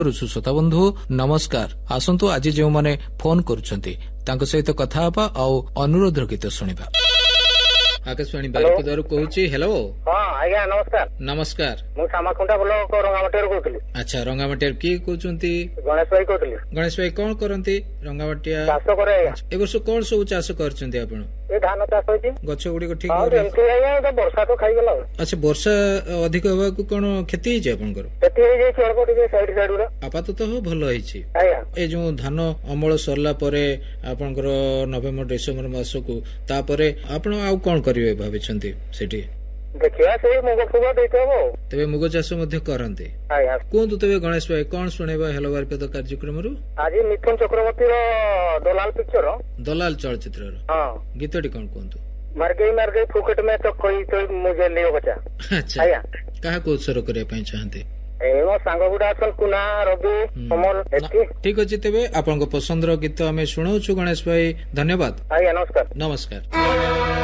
श्रोता बंधु नमस्कार। आसंतु आज जो माने फोन करुछंती तांको सहित कथा हबा आउ अनुरोध गीत सुनिबा। आकाशवाणी बारिपदारु कहूची हेलो। हां आज्ञा नमस्कार। नमस्कार मु सामाखुंटा बोलो रंगामाटीर कहतली। अच्छा रंगामाटीर की कहउचंती? गणेश भाई कहतली। गणेश भाई कोन करंती रंगामाटिया? चाष करे। ए वर्ष कोन सब चाष करचंती आपण? ए धान चाष होइची। गछ गुडी को ठीक हो रे। एमती आया तो वर्षा तो खाई गेला। अच्छा वर्षा अधिक होबा को कोन खेती हिचे आपनकर? खेती हे जे छोड़ पटी साइड साइड रा। आपातत हो भलो हिची। आया ए जो धान अमल सरला परे आपनकर नवेम्बर डिसेम्बर मास को तापरे आपण आउ कोन करिवे भाबिछंती सेठी? देखिया से मुग फुग देतबो। तबे मुग चाष मध्ये करंती। आया कोन तबे गणेश भाई कोन सुनेबा हेलो बारिपद कार्यक्रम रु? आज मिथुन चक्रवर्ती रो दलाल पिक्चर दलाल चलचित्र रो। हां गीतडी कोन कोंतु? मर गई फुकट में तो कोई तो मुझे लियो बचा। अच्छा आया कहा को उत्सर करे पई चाहते? एमो सांग गुडा असल कुना रवि कमल एती। ठीक अछि तबे आपन को पसंद रो गीत हमें सुनाउ छु गणेश भाई। धन्यवाद। आया नमस्कार। नमस्कार।